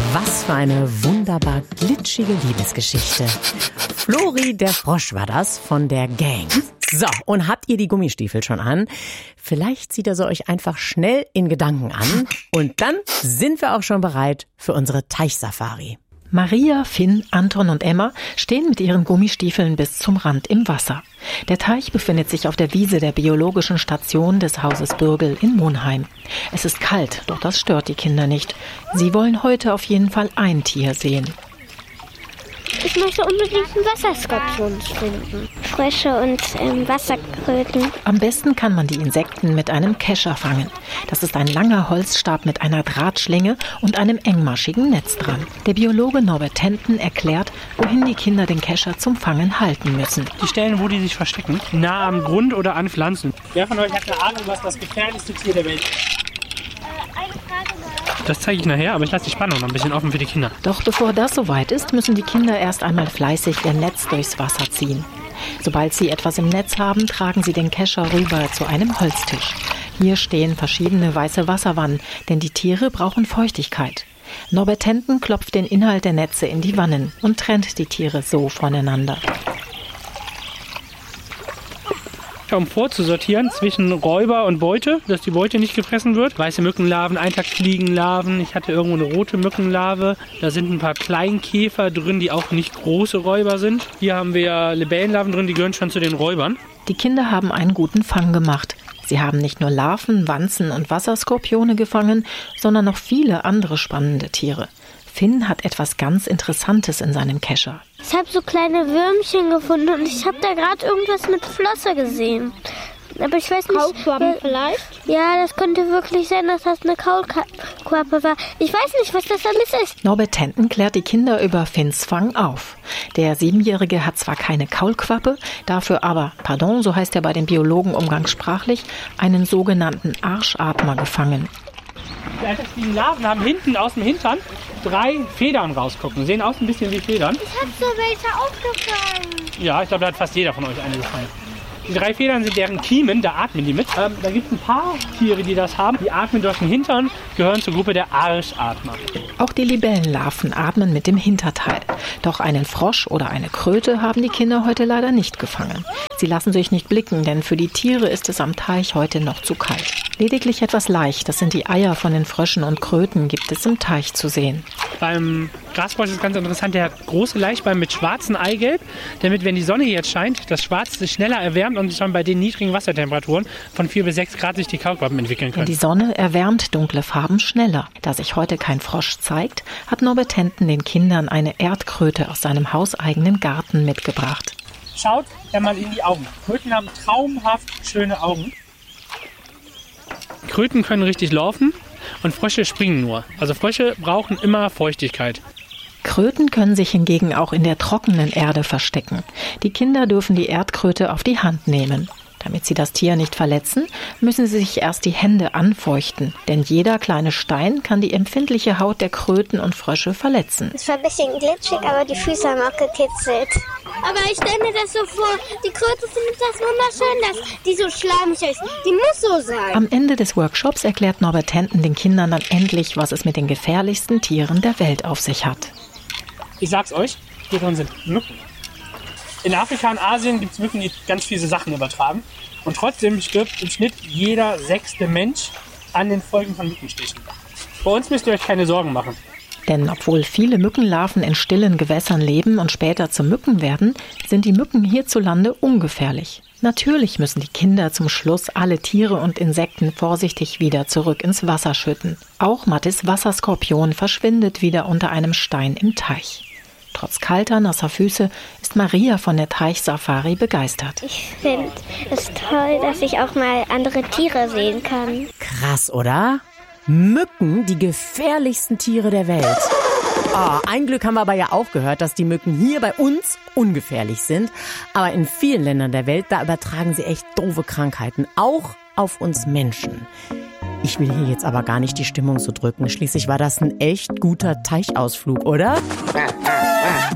Was für eine wunderbar glitschige Liebesgeschichte. Flori der Frosch war das von der Gang. So, und habt ihr die Gummistiefel schon an? Vielleicht zieht ihr sie euch einfach schnell in Gedanken an. Und dann sind wir auch schon bereit für unsere Teichsafari. Maria, Finn, Anton und Emma stehen mit ihren Gummistiefeln bis zum Rand im Wasser. Der Teich befindet sich auf der Wiese der biologischen Station des Hauses Bürgel in Monheim. Es ist kalt, doch das stört die Kinder nicht. Sie wollen heute auf jeden Fall ein Tier sehen. Ich möchte unbedingt einen Wasserskorpion finden. Frösche und Wasserkröten. Am besten kann man die Insekten mit einem Kescher fangen. Das ist ein langer Holzstab mit einer Drahtschlinge und einem engmaschigen Netz dran. Der Biologe Norbert Tenten erklärt, wohin die Kinder den Kescher zum Fangen halten müssen. Die Stellen, wo die sich verstecken, nah am Grund oder an Pflanzen. Wer von euch hat eine Ahnung, was das gefährlichste Tier der Welt ist? Eine Frage mal. Das zeige ich nachher, aber ich lasse die Spannung noch ein bisschen offen für die Kinder. Doch bevor das soweit ist, müssen die Kinder erst einmal fleißig ihr Netz durchs Wasser ziehen. Sobald sie etwas im Netz haben, tragen sie den Kescher rüber zu einem Holztisch. Hier stehen verschiedene weiße Wasserwannen, denn die Tiere brauchen Feuchtigkeit. Norbert Tenten klopft den Inhalt der Netze in die Wannen und trennt die Tiere so voneinander. Um vorzusortieren zwischen Räuber und Beute, dass die Beute nicht gefressen wird. Weiße Mückenlarven, Eintagsfliegenlarven. Ich hatte irgendwo eine rote Mückenlarve. Da sind ein paar Kleinkäfer drin, die auch nicht große Räuber sind. Hier haben wir Libellenlarven drin, die gehören schon zu den Räubern. Die Kinder haben einen guten Fang gemacht. Sie haben nicht nur Larven, Wanzen und Wasserskorpione gefangen, sondern noch viele andere spannende Tiere. Finn hat etwas ganz Interessantes in seinem Kescher. Ich habe so kleine Würmchen gefunden und ich habe da gerade irgendwas mit Flosse gesehen. Aber ich weiß nicht... Kaulquappen vielleicht? Ja, das könnte wirklich sein, dass das eine Kaulquappe war. Ich weiß nicht, was das alles ist. Norbert Tenten klärt die Kinder über Finns Fang auf. Der 7-Jährige hat zwar keine Kaulquappe, dafür aber, so heißt er bei den Biologen umgangssprachlich, einen sogenannten Arschatmer gefangen. Die Eintagsfliegenlarven haben hinten aus dem Hintern 3 Federn rausgucken. Sehen aus ein bisschen wie Federn. Ich habe so welche aufgefangen. Ja, ich glaube, da hat fast jeder von euch eine gefangen. Die 3 Federn sind deren Kiemen, da atmen die mit. Da gibt es ein paar Tiere, die das haben. Die atmen durch den Hintern, gehören zur Gruppe der Arschatmer. Auch die Libellenlarven atmen mit dem Hinterteil. Doch einen Frosch oder eine Kröte haben die Kinder heute leider nicht gefangen. Sie lassen sich nicht blicken, denn für die Tiere ist es am Teich heute noch zu kalt. Lediglich etwas leicht, das sind die Eier von den Fröschen und Kröten, gibt es im Teich zu sehen. Beim Grasfrosch ist ganz interessant, der hat große Laichbein mit schwarzem Eigelb, damit, wenn die Sonne jetzt scheint, das Schwarz sich schneller erwärmt und schon bei den niedrigen Wassertemperaturen von 4 bis 6 Grad sich die Kaulquappen entwickeln können. Die Sonne erwärmt dunkle Farben schneller. Da sich heute kein Frosch zeigt, hat Norbert Tenten den Kindern eine Erdkröte aus seinem hauseigenen Garten mitgebracht. Schaut mal in die Augen. Kröten haben traumhaft schöne Augen. Kröten können richtig laufen und Frösche springen nur. Also Frösche brauchen immer Feuchtigkeit. Kröten können sich hingegen auch in der trockenen Erde verstecken. Die Kinder dürfen die Erdkröte auf die Hand nehmen. Damit sie das Tier nicht verletzen, müssen sie sich erst die Hände anfeuchten. Denn jeder kleine Stein kann die empfindliche Haut der Kröten und Frösche verletzen. Es war ein bisschen glitschig, aber die Füße haben auch gekitzelt. Aber ich stelle mir das so vor, die Kröte findet das wunderschön, dass die so schleimig ist. Die muss so sein. Am Ende des Workshops erklärt Norbert Tenten den Kindern dann endlich, was es mit den gefährlichsten Tieren der Welt auf sich hat. Ich sag's euch, hier drin sind Mücken. In Afrika und Asien gibt es Mücken, die ganz fiese Sachen übertragen. Und trotzdem stirbt im Schnitt jeder 6. Mensch an den Folgen von Mückenstichen. Bei uns müsst ihr euch keine Sorgen machen. Denn obwohl viele Mückenlarven in stillen Gewässern leben und später zu Mücken werden, sind die Mücken hierzulande ungefährlich. Natürlich müssen die Kinder zum Schluss alle Tiere und Insekten vorsichtig wieder zurück ins Wasser schütten. Auch Mattis Wasserskorpion verschwindet wieder unter einem Stein im Teich. Trotz kalter, nasser Füße ist Maria von der Teichsafari begeistert. Ich finde es toll, dass ich auch mal andere Tiere sehen kann. Krass, oder? Mücken, die gefährlichsten Tiere der Welt. Ein Glück haben wir aber ja auch gehört, dass die Mücken hier bei uns ungefährlich sind. Aber in vielen Ländern der Welt, da übertragen sie echt doofe Krankheiten, auch auf uns Menschen. Ich will hier jetzt aber gar nicht die Stimmung so drücken. Schließlich war das ein echt guter Teichausflug, oder?